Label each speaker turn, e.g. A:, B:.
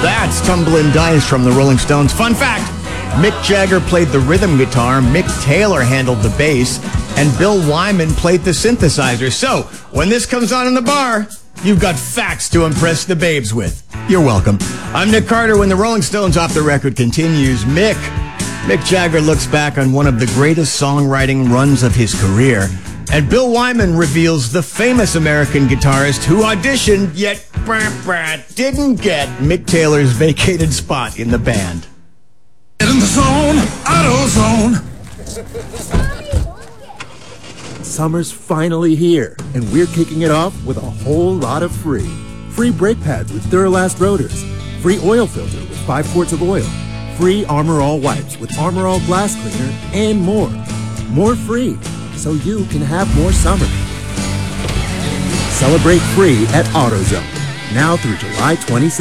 A: That's Tumblin' Dice from the Rolling Stones. Fun fact, Mick Jagger played the rhythm guitar, Mick Taylor handled the bass, and Bill Wyman played the synthesizer. So, when this comes on in the bar, you've got facts to impress the babes with. You're welcome. I'm Nick Carter. When the Rolling Stones Off the Record continues, Mick Jagger looks back on one of the greatest songwriting runs of his career. And Bill Wyman reveals the famous American guitarist who auditioned, yet didn't get Mick Taylor's vacated spot in the band.
B: Get in the zone, AutoZone.
C: Summer's finally here, and we're kicking it off with a whole lot of free. Free brake pads with Duralast rotors. Free oil filter with 5 quarts of oil. Free Armor All wipes with Armor All glass cleaner, and more. More free, so you can have more summer. Celebrate free at AutoZone, now through July 27th.